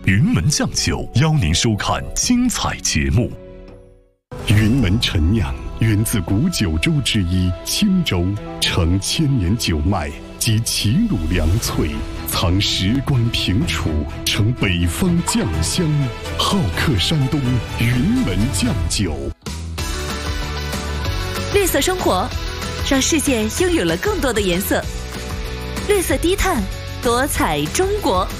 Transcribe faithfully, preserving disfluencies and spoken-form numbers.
云门酱酒邀您收看精彩节目。云门陈酿源自古九州之一青州，承千年酒脉及齐鲁粮粹，藏时光平楚，承北方酱香，好客山东云门酱酒。 绿色生活，让世界拥有了更多的颜色。绿色低碳，多彩中国。